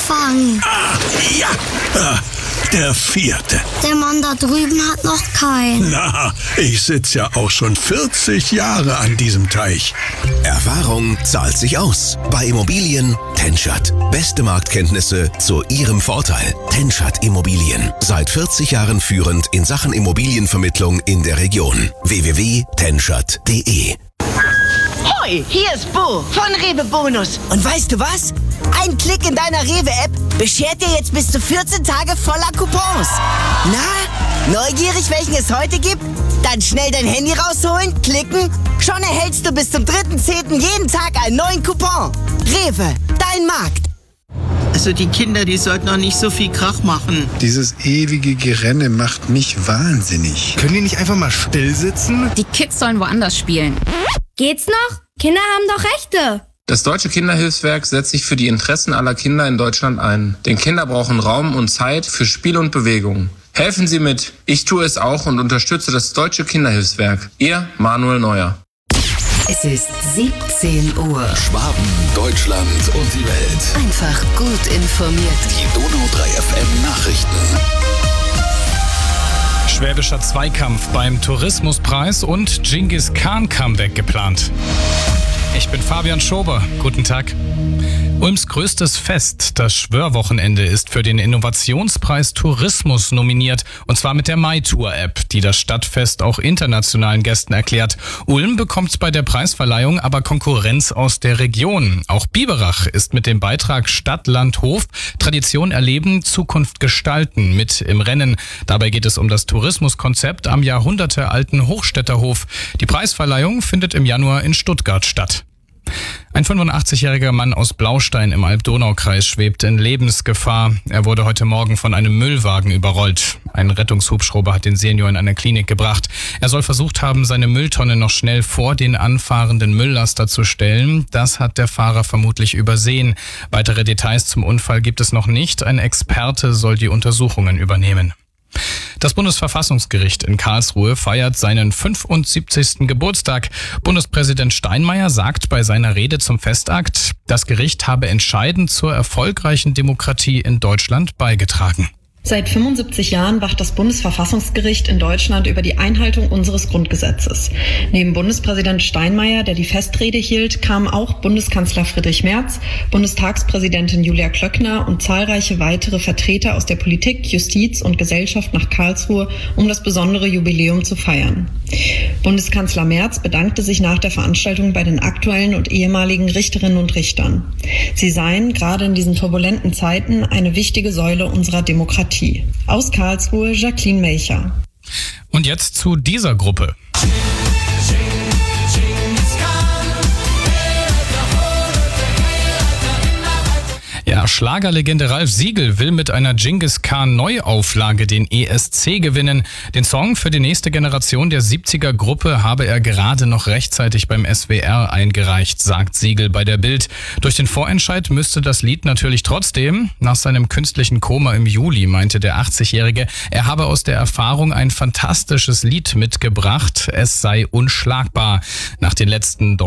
gefangen. Ah, ja, der 4. Der Mann da drüben hat noch keinen. Na, ich sitze ja auch schon 40 Jahre an diesem Teich. Erfahrung zahlt sich aus. Bei Immobilien Tenschat. Beste Marktkenntnisse zu Ihrem Vorteil. Tenschat Immobilien. Seit 40 Jahren führend in Sachen Immobilienvermittlung in der Region. www.tenschat.de. Hoi, hier ist Bo von Rewe Bonus. Und weißt du was? Ein Klick in deiner Rewe-App beschert dir jetzt bis zu 14 Tage voller Coupons. Na, neugierig, welchen es heute gibt? Dann schnell dein Handy rausholen, klicken. Schon erhältst du bis zum 3.10. jeden Tag einen neuen Coupon. Rewe, dein Markt. Also die Kinder, die sollten noch nicht so viel Krach machen. Dieses ewige Gerenne macht mich wahnsinnig. Können die nicht einfach mal still sitzen? Die Kids sollen woanders spielen. Geht's noch? Kinder haben doch Rechte. Das Deutsche Kinderhilfswerk setzt sich für die Interessen aller Kinder in Deutschland ein. Denn Kinder brauchen Raum und Zeit für Spiel und Bewegung. Helfen Sie mit. Ich tue es auch und unterstütze das Deutsche Kinderhilfswerk. Ihr Manuel Neuer. Es ist 17 Uhr. Schwaben, Deutschland und die Welt. Einfach gut informiert. Die Donau 3 FM Nachrichten. Schwäbischer Zweikampf beim Tourismuspreis und Genghis Khan Comeback geplant. Ich bin Fabian Schober. Guten Tag. Ulms größtes Fest, das Schwörwochenende, ist für den Innovationspreis Tourismus nominiert. Und zwar mit der MyTour-App, die das Stadtfest auch internationalen Gästen erklärt. Ulm bekommt bei der Preisverleihung aber Konkurrenz aus der Region. Auch Biberach ist mit dem Beitrag Stadt, Land, Hof Tradition erleben, Zukunft gestalten mit im Rennen. Dabei geht es um das Tourismuskonzept am jahrhundertealten Hochstädterhof. Die Preisverleihung findet im Januar in Stuttgart statt. Ein 85-jähriger Mann aus Blaustein im Alb-Donau-Kreis schwebt in Lebensgefahr. Er wurde heute Morgen von einem Müllwagen überrollt. Ein Rettungshubschrauber hat den Senior in eine Klinik gebracht. Er soll versucht haben, seine Mülltonne noch schnell vor den anfahrenden Mülllaster zu stellen. Das hat der Fahrer vermutlich übersehen. Weitere Details zum Unfall gibt es noch nicht. Ein Experte soll die Untersuchungen übernehmen. Das Bundesverfassungsgericht in Karlsruhe feiert seinen 75. Geburtstag. Bundespräsident Steinmeier sagt bei seiner Rede zum Festakt, das Gericht habe entscheidend zur erfolgreichen Demokratie in Deutschland beigetragen. Seit 75 Jahren wacht das Bundesverfassungsgericht in Deutschland über die Einhaltung unseres Grundgesetzes. Neben Bundespräsident Steinmeier, der die Festrede hielt, kamen auch Bundeskanzler Friedrich Merz, Bundestagspräsidentin Julia Klöckner und zahlreiche weitere Vertreter aus der Politik, Justiz und Gesellschaft nach Karlsruhe, um das besondere Jubiläum zu feiern. Bundeskanzler Merz bedankte sich nach der Veranstaltung bei den aktuellen und ehemaligen Richterinnen und Richtern. Sie seien gerade in diesen turbulenten Zeiten eine wichtige Säule unserer Demokratie. Aus Karlsruhe, Jacqueline Melcher. Und jetzt zu dieser Gruppe. Ja, Schlagerlegende Ralf Siegel will mit einer Genghis Khan Neuauflage den ESC gewinnen. Den Song für die nächste Generation der 70er-Gruppe habe er gerade noch rechtzeitig beim SWR eingereicht, sagt Siegel bei der Bild. Durch den Vorentscheid müsste das Lied natürlich trotzdem. Nach seinem künstlichen Koma im Juli meinte der 80-Jährige, er habe aus der Erfahrung ein fantastisches Lied mitgebracht. Es sei unschlagbar. Nach den letzten